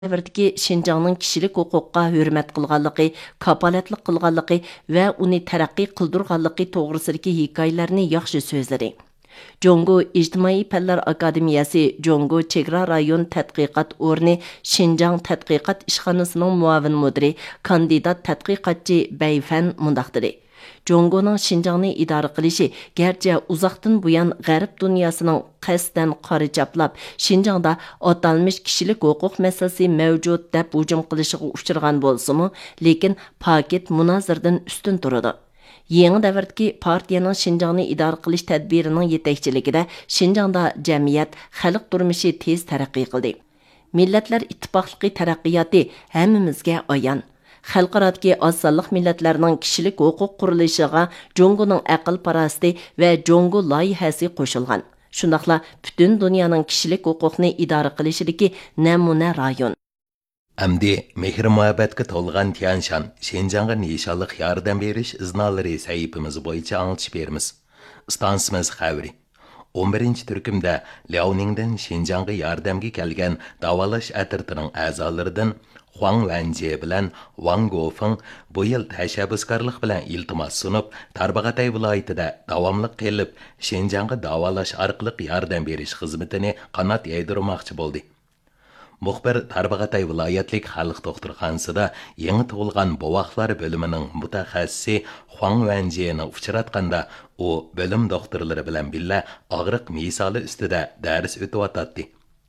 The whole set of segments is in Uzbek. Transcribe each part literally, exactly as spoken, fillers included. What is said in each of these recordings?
Davrdagi Şinjanның kişilik huquqqa hürmet qılğanlığı, kapalatlik qılğanlığı və uni tərəqqi qıldırğanlığı toğrısındakı hekayələrini yaxşı sözləri. Jongo İctimai Fənlər Akademiyası Jongo Çegra Rayon Tədqiqat Orni Şinjan Tədqiqat İşxanasının muavin müdiri, kandidat tədqiqatçı Bəyfən mundaqdiri. Jongo'nun Şinjan'ı idare qilishi gerçi uzaqdan buyan G'arb dunyosining qasdan qora chaplab Şinjan'da atalmış kişilik huquq masalasi mavjud deb hujum qilishiga uchragan bo'lsa-mu, lekin paket munozirdan ustun turadi. Yangi davrdagi partiyaning Şinjan'ı idare qilish tadbirining yetakchiligida Şinjan'da jamiyat, xalq turmushi tez taraqqiy qildi. Millatlar ittifoqligi taraqqiyoti hammamizga ayon. Xalqaradagi oz sonliq millatlarning kishilik huquq qurilishiga Jongoning aql parasti va Jongo loyihasi qo'shilgan. Shundaqla butun dunyoning kishilik huquqni idora qilishidagi namuna rayon. Amdi mehr muhabbatga to'lgan Tianshan Şinjan'a nishonliq yordam berish iznolari sahifamiz bo'yicha anglitib beramiz. Stansimiz xabari. o'n birinchi turkumda Liaoningdan Şinjan'a yordamga kelgan davolash atirtining a'zolaridan Huang Wenjie bilan Wang Gofeng bu yil tashabbuskorlik bilan iltimos sunib, Tarbag'atay viloyatida davomli qilib Şinjan'a davolash orqali yordam berish xizmatini qanot yaydirmoqchi bo'ldi. Muxbir Tarbag'atay viloyatlik xalq doktorxonasida yangi tug'ilgan bovoqlar bo'limining mutaxassisi Huang Wenjieni uchratganda, u bo'lim doktorlari bilan birga og'riq misoli ustida dars o'tayotdi.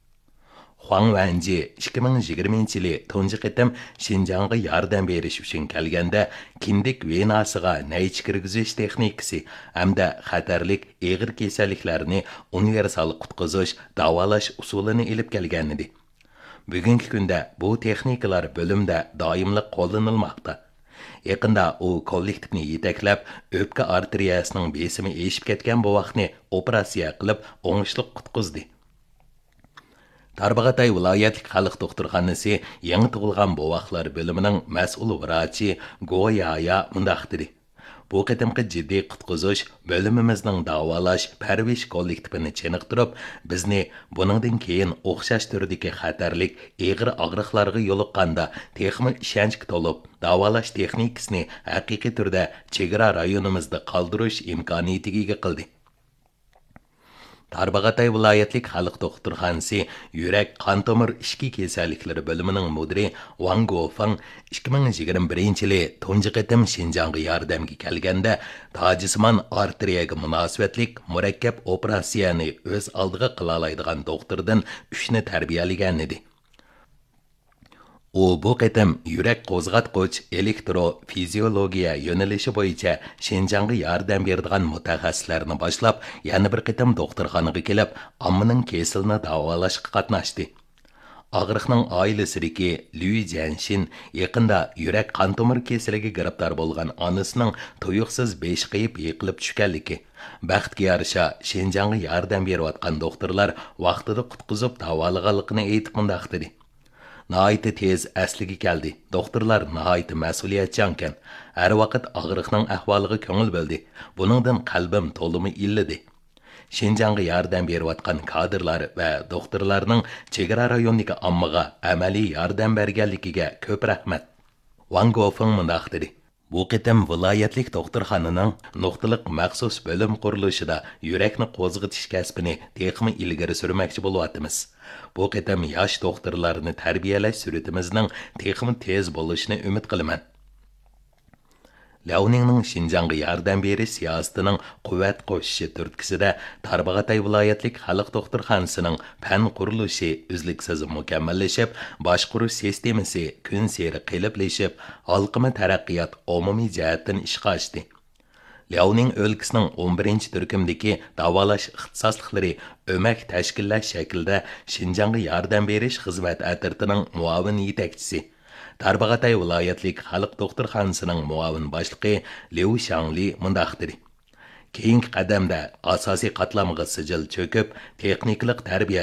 Huang Wenjie ikki ming yigirmanchi yili tunji qitim Şinjan'a yordam berish uchun kelganda kindik venasiga naych kirgizish texnikasi hamda xatarlik og'ir kasalliklarni universal qutqizish davolash usulini ilib kelgan edi. Bugungi kunda bu texnikalar bo'limda doimli qo'llanilmoqda. Yaqinda u kollektivni yetaklab, o'pka arteriyasining besimi eshib ketgan bovoqni operatsiya qilib, o'ngishli qutqizdi. Tarbag'atay viloyatlik xalq doktorxonasi yangi tug'ilgan bovoqlar bo'limining mas'ul vrachi Goyaya mundaq dedi. Bu qatimqi jiddiy qutqizish bo'limimizning davolash parvish kollektivini chiniqtirib, bizni buningdan keyin o'xshash turdagi xatarlik og'ir og'riqlarga yo'liqqanda texmi ishonchga to'lib, davolash texnikasini haqiqiy turda chegara rayonimizda qoldirish imkoniyatiga ega qildi. Tarbag'atay viloyatlik xalq doktorxonasi yurak qon tomir ishki kasalliklari bo'limining mudiri Wang Gofeng ikki ming yigirma birinchi yili tunji qitim Şinjan'a yordamga kelganda tojismon arteriyaga munosabatlik murakkab operatsiyani o'z oldiga qila oladigan doktordan uchni tarbiyalagan edi. U bu qitim yurak qo'zg'atqich elektrofiziologiya yo'nalishi bo'yicha Şinjan'a yordam beradigan mutaxassislarni boshlab, yana bir qitim doktorxonaga kelib, ommaning kesilini davolashga qatnashdi. Og'riqning oilasidagi Liu Jianshin yaqinda yurak qon tomir kasaliga giribdor bo'lgan onasining tuyuqsiz besh qiyib yiqilib tushganligi. Baxtga yarasha Şinjan'a yordam berayotgan doktorlar vaqtida qutqizib davolag'anligini aytib mundaq dedi. Nəhayət tez əsliga keldi. Doktorlar nəhayət məsuliyyətçankan. Hər vaqt ağrıqның əhvalığı köngül bildi. Buningdan qalbim to'limi illidi. Şinjan'a yordam berayotgan kadrlar va doktorlarning chegara rayonidagi ommaga amaliy yordam berganligiga ko'p rahmat. Wang Gofeng mundaq dedi. Bu qitim viloyatlik doktorxonaning nuqtaliq maxsus bo'lim qurilishida yurakni qo'zg'atish kasbini texmi ilgari surmoqchi bo'lyapmiz. Bu qitim yosh doktorlarni tarbiyalash suratimizning texmi tez bo'lishini umid qilaman. Liaoningning Şinjan'a yordam berish siyosatining quvvat qo'shishi turtkisida Tarbag'atay viloyatlik xalq doktorxonasining fan qurilishi uzluksiz mukammallashib, boshqaruv sistemasi kun sari qiliblashib, xalqima taraqqiyot umumiy jihatdan ishga oshdi. Liaoning o'lkasining o'n birinchi turkumdagi davolash ixtisosliklari o'mak tashkillash shaklida Şinjan'a yordam berish xizmat atirtining muavin yetakchisi. Tarbag'atay viloyatlik xalq doktorxonasining muavin boshlig'i Liu Shangli mundaq dedi. Keyingi qadamda asosiy qatlamga sijil cho'kib, texniklik tarbiyalash,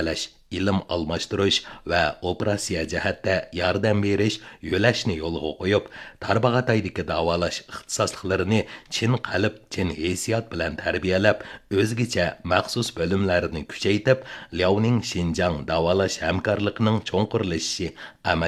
ilm almashtirish va operatsiya jihatda yordam berish yo'lashni yo'lga qo'yib, Tarbag'ataydagi davolash ixtisosliklarini chin qalb, chin hissiyot bilan tarbiyalab, o'zgacha maxsus bo'limlarini kuchaytirib, Liaoning Xinjiang davolash hamkorligining cho'nqurlashishi